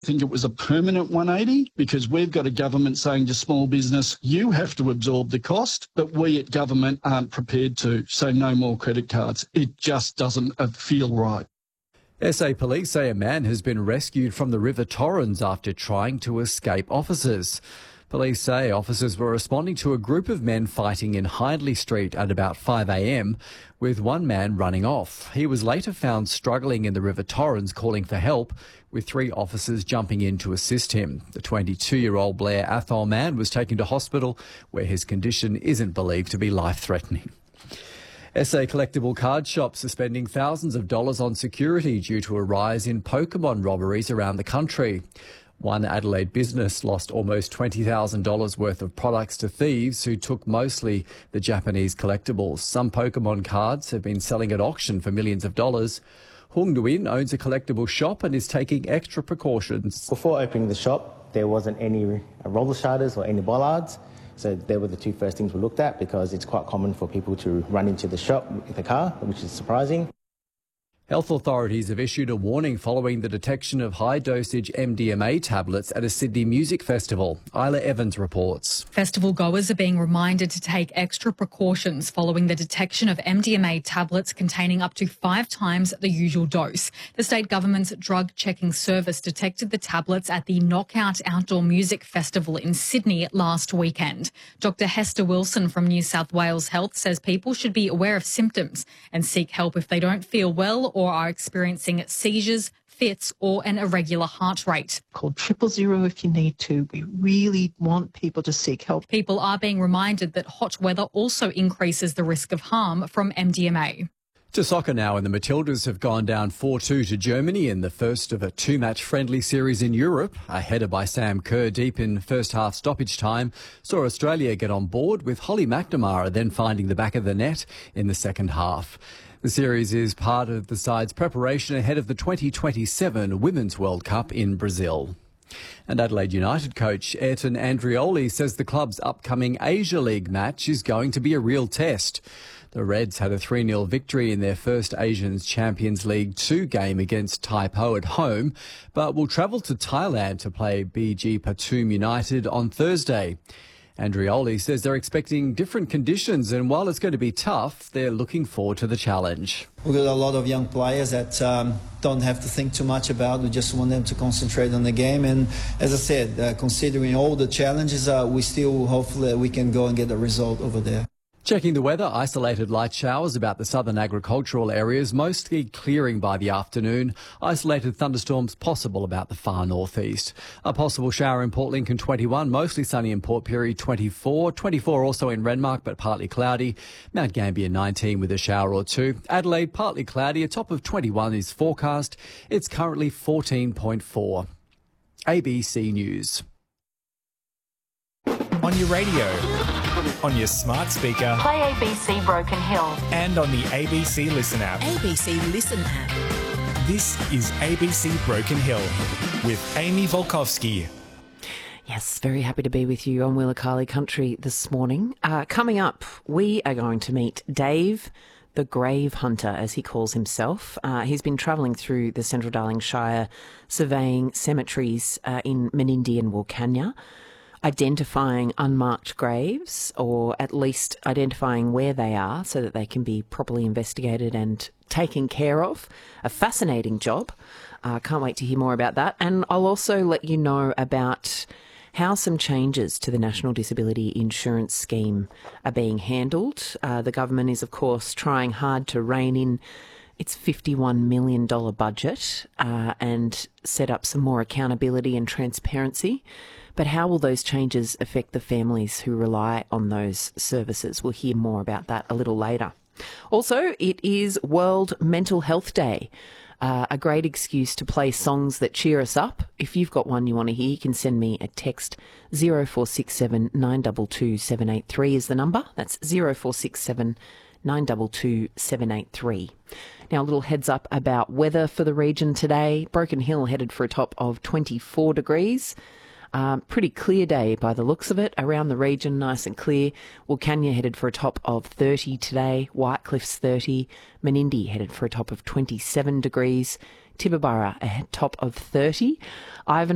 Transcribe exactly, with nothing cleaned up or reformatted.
I think it was a permanent one eighty because we've got a government saying to small business, you have to absorb the cost, but we at government aren't prepared to, so no more credit cards. It just doesn't feel right. S A Police say a man has been rescued from the River Torrens after trying to escape officers. Police say officers were responding to a group of men fighting in Hindley Street at about five a m, with one man running off. He was later found struggling in the River Torrens, calling for help, with three officers jumping in to assist him. The twenty-two-year-old Blair Athol man was taken to hospital, where his condition isn't believed to be life-threatening. S A collectible card shops suspending thousands of dollars on security due to a rise in Pokemon robberies around the country. One Adelaide business lost almost twenty thousand dollars worth of products to thieves who took mostly the Japanese collectibles. Some Pokemon cards have been selling at auction for millions of dollars. Hung Nguyen owns a collectible shop and is taking extra precautions. Before opening the shop, there wasn't any roller sharders or any bollards. So they were the two first things we looked at because it's quite common for people to run into the shop with a car, which is surprising. Health authorities have issued a warning following the detection of high-dosage M D M A tablets at a Sydney music festival. Isla Evans reports. Festival goers are being reminded to take extra precautions following the detection of M D M A tablets containing up to five times the usual dose. The state government's drug checking service detected the tablets at the Knockout Outdoor Music Festival in Sydney last weekend. Doctor Hester Wilson from New South Wales Health says people should be aware of symptoms and seek help if they don't feel well or or are experiencing seizures, fits or an irregular heart rate. Call triple zero if you need to. We really want people to seek help. People are being reminded that hot weather also increases the risk of harm from M D M A. To soccer now, and the Matildas have gone down four two to Germany in the first of a two-match friendly series in Europe. A header by Sam Kerr deep in first-half stoppage time saw Australia get on board, with Holly McNamara then finding the back of the net in the second half. The series is part of the side's preparation ahead of the twenty twenty-seven Women's World Cup in Brazil. And Adelaide United coach Ayrton Andrioli says the club's upcoming Asia League match is going to be a real test. The Reds had a three nil victory in their first Asian Champions League two game against Taipo at home, but will travel to Thailand to play B G Pathum United on Thursday. Andrioli says they're expecting different conditions, and while it's going to be tough, they're looking forward to the challenge. We've got a lot of young players that um, don't have to think too much about. We just want them to concentrate on the game. And as I said, uh, considering all the challenges, uh, we still hopefully we can go and get a result over there. Checking the weather, isolated light showers about the southern agricultural areas, mostly clearing by the afternoon. Isolated thunderstorms possible about the far northeast. A possible shower in Port Lincoln, twenty-one. Mostly sunny in Port Pirie, twenty-four. twenty-four also in Renmark, but partly cloudy. Mount Gambier, nineteen with a shower or two. Adelaide, partly cloudy. A top of twenty-one is forecast. It's currently fourteen point four. A B C News. On your radio, on your smart speaker, play A B C Broken Hill, and on the A B C Listen app. A B C Listen app. This is A B C Broken Hill with Amy Volkovsky. Yes, very happy to be with you on Willakali Country this morning. Uh, coming up, we are going to meet Dave, the Grave Hunter, as he calls himself. Uh, he's been travelling through the Central Darling Shire, surveying cemeteries uh, in Menindee and Wilcannia, identifying unmarked graves, or at least identifying where they are so that they can be properly investigated and taken care of. A fascinating job. Uh, can't wait to hear more about that. And I'll also let you know about how some changes to the National Disability Insurance Scheme are being handled. Uh, the government is, of course, trying hard to rein in its fifty-one million dollars budget uh, and set up some more accountability and transparency. But how will those changes affect the families who rely on those services? We'll hear more about that a little later. Also, it is World Mental Health Day. Uh, a great excuse to play songs that cheer us up. If you've got one you want to hear, you can send me a text. zero four six seven nine two two seven eight three is the number. That's zero four six seven nine two two seven eight three. Now, a little heads up about weather for the region today. Broken Hill headed for a top of twenty-four degrees. Um, pretty clear day by the looks of it. Around the region, nice and clear. Wilcannia headed for a top of thirty today. Whitecliff's thirty. Menindee headed for a top of twenty-seven degrees. Tibooburra a top of thirty. Ivan